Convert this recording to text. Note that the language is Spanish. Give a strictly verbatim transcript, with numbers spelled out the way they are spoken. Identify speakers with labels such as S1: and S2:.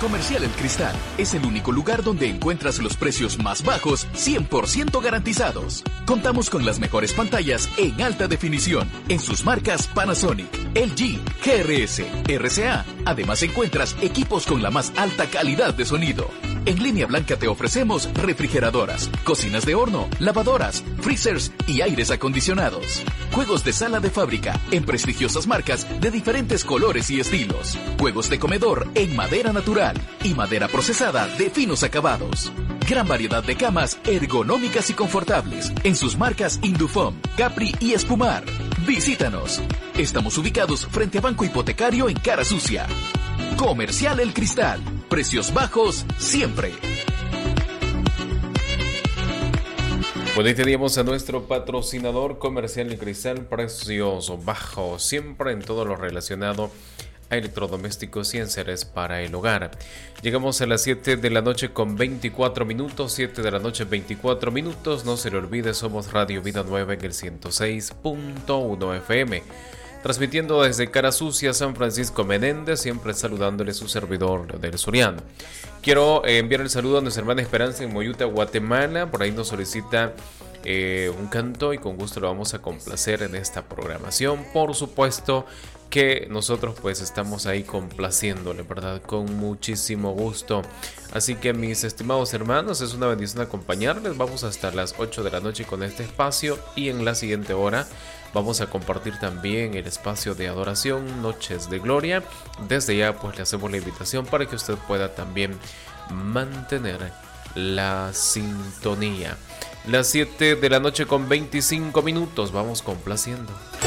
S1: Comercial El Cristal es el único lugar donde encuentras los precios más bajos, cien por ciento garantizados. Contamos con las mejores pantallas en alta definición en sus marcas Panasonic, L G, G R S, R C A. Además encuentras equipos con la más alta calidad de sonido. En Línea Blanca te ofrecemos refrigeradoras, cocinas de horno, lavadoras, freezers y aires acondicionados. Juegos de sala de fábrica en prestigiosas marcas de diferentes colores y estilos. Juegos de comedor en madera natural y madera procesada de finos acabados. Gran variedad de camas ergonómicas y confortables en sus marcas Indufom, Capri y Espumar. Visítanos. Estamos ubicados frente a Banco Hipotecario en Cara Sucia. Comercial El Cristal. Precios bajos siempre.
S2: Bueno, ahí teníamos a nuestro patrocinador Comercial El Cristal. Precios bajos siempre en todo lo relacionado a electrodomésticos y enseres para el hogar. Llegamos a las siete de la noche con veinticuatro minutos, siete de la noche veinticuatro minutos. No se le olvide, somos Radio Vida Nueva en el ciento seis punto uno F M. Transmitiendo desde Cara Sucia, San Francisco Menéndez, siempre saludándole su servidor del Soriano. Quiero eh, enviar el saludo a nuestra hermana Esperanza en Moyuta, Guatemala. Por ahí nos solicita eh, un canto y con gusto lo vamos a complacer en esta programación. Por supuesto que nosotros pues estamos ahí complaciéndole, ¿verdad? Con muchísimo gusto. Así que mis estimados hermanos, es una bendición acompañarles. Vamos hasta las ocho de la noche con este espacio y en la siguiente hora vamos a compartir también el espacio de adoración, Noches de Gloria. Desde ya pues le hacemos la invitación para que usted pueda también mantener la sintonía. Las siete de la noche con veinticinco minutos, vamos complaciendo.